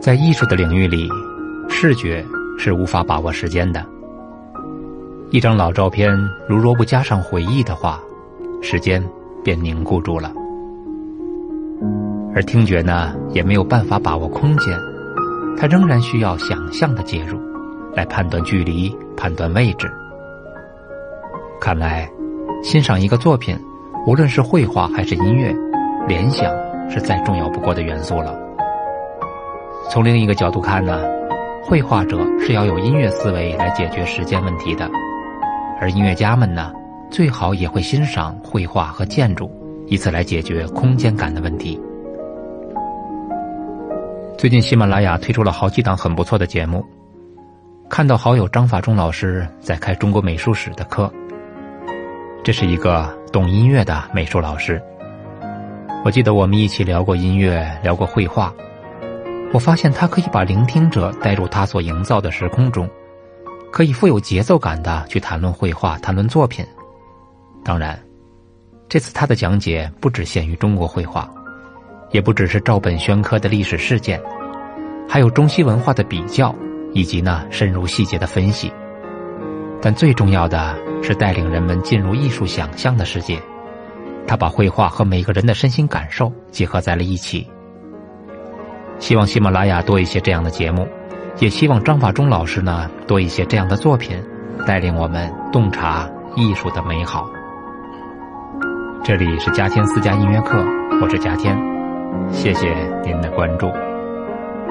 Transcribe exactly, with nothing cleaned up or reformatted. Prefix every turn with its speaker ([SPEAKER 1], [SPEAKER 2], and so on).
[SPEAKER 1] 在艺术的领域里，视觉是无法把握时间的。一张老照片如若不加上回忆的话，时间便凝固住了。而听觉呢，也没有办法把握空间，它仍然需要想象的介入，来判断距离，判断位置。看来，欣赏一个作品，无论是绘画还是音乐，联想是再重要不过的元素了。从另一个角度看呢，绘画者是要有音乐思维来解决时间问题的，而音乐家们呢，最好也会欣赏绘画和建筑，以此来解决空间感的问题。最近喜马拉雅推出了好几档很不错的节目，看到好友张法中老师在开中国美术史的课。这是一个懂音乐的美术老师，我记得我们一起聊过音乐，聊过绘画，我发现他可以把聆听者带入他所营造的时空中，可以富有节奏感地去谈论绘画，谈论作品。当然，这次他的讲解不只限于中国绘画，也不只是照本宣科的历史事件，还有中西文化的比较，以及呢深入细节的分析。但最重要的是带领人们进入艺术想象的世界，他把绘画和每个人的身心感受结合在了一起。希望喜马拉雅多一些这样的节目，也希望张法中老师呢多一些这样的作品，带领我们洞察艺术的美好。这里是嘉天私家音乐课，我是嘉天，谢谢您的关注。